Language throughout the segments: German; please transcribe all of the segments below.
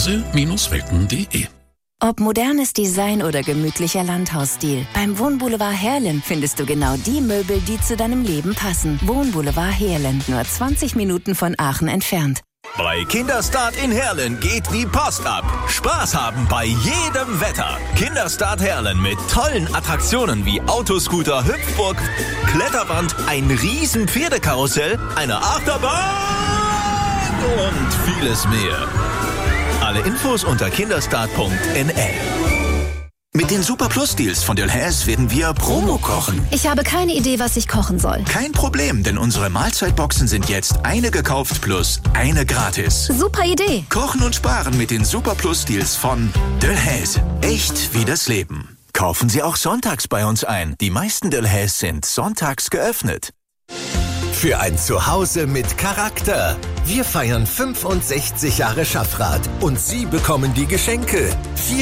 hase-welten.de. Ob modernes Design oder gemütlicher Landhausstil, beim Wohnboulevard Heerlen findest du genau die Möbel, die zu deinem Leben passen. Wohnboulevard Heerlen, nur 20 Minuten von Aachen entfernt. Bei Kinderstart in Heerlen geht die Post ab. Spaß haben bei jedem Wetter. Kinderstart Heerlen mit tollen Attraktionen wie Autoscooter, Hüpfburg, Kletterwand, ein riesen Pferdekarussell, eine Achterbahn und vieles mehr. Alle Infos unter kinderstart.nl. Mit den Super Plus Deals von Delhaize werden wir Promo kochen. Ich habe keine Idee, was ich kochen soll. Kein Problem, denn unsere Mahlzeitboxen sind jetzt eine gekauft plus eine gratis. Super Idee. Kochen und sparen mit den Super Plus Deals von Delhaize. Echt wie das Leben. Kaufen Sie auch sonntags bei uns ein. Die meisten Delhaize sind sonntags geöffnet. Für ein Zuhause mit Charakter. Wir feiern 65 Jahre Schaffrath und Sie bekommen die Geschenke.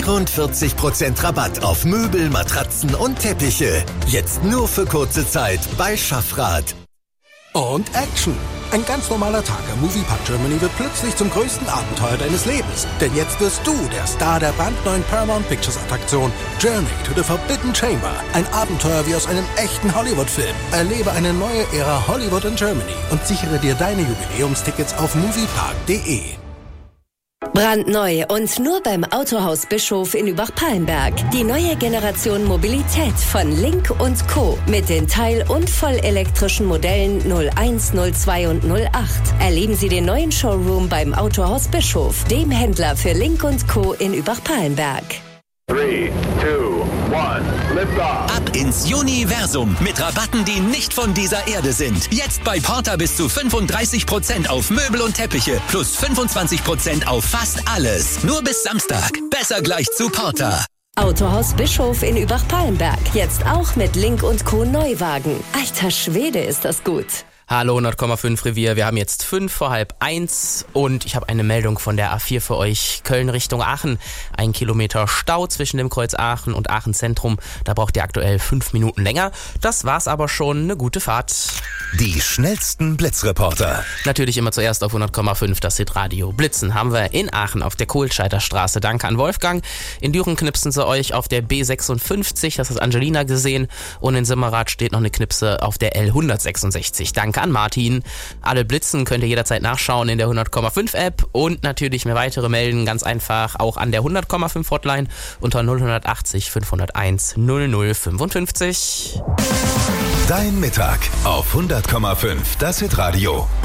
44% Rabatt auf Möbel, Matratzen und Teppiche. Jetzt nur für kurze Zeit bei Schaffrath. Und Action! Ein ganz normaler Tag am Moviepark Germany wird plötzlich zum größten Abenteuer deines Lebens. Denn jetzt wirst du der Star der brandneuen Paramount Pictures Attraktion Journey to the Forbidden Chamber. Ein Abenteuer wie aus einem echten Hollywood-Film. Erlebe eine neue Ära Hollywood in Germany und sichere dir deine Jubiläumstickets auf moviepark.de. Brandneu und nur beim Autohaus Bischof in Übach-Palenberg. Die neue Generation Mobilität von Link & Co. mit den teil- und vollelektrischen Modellen 01, 02 und 08. Erleben Sie den neuen Showroom beim Autohaus Bischof, dem Händler für Link & Co. in Übach-Palenberg. 3, 2, 1, lift off. Ab ins Universum mit Rabatten, die nicht von dieser Erde sind. Jetzt bei Porter bis zu 35% auf Möbel und Teppiche plus 25% auf fast alles. Nur bis Samstag. Besser gleich zu Porter. Autohaus Bischof in Übach-Palenberg. Jetzt auch mit Link & Co. Neuwagen. Alter Schwede, ist das gut. Hallo 100,5 Revier, wir haben jetzt 1:05 und ich habe eine Meldung von der A4 für euch. Köln Richtung Aachen, 1 Kilometer Stau zwischen dem Kreuz Aachen und Aachen Zentrum. Da braucht ihr aktuell 5 Minuten länger. Das war's aber schon, eine gute Fahrt. Die schnellsten Blitzreporter. Natürlich immer zuerst auf 100,5 das Hitradio. Blitzen haben wir in Aachen auf der Kohlscheider Straße. Danke an Wolfgang. In Düren knipsen sie euch auf der B56, das hat Angelina gesehen. Und in Simmerath steht noch eine Knipse auf der L166. Danke an Martin. Alle Blitzen könnt ihr jederzeit nachschauen in der 100,5 App und natürlich mehr weitere melden, ganz einfach auch an der 100,5 Hotline unter 0180 501 0055. Dein Mittag auf 100,5 das Hitradio.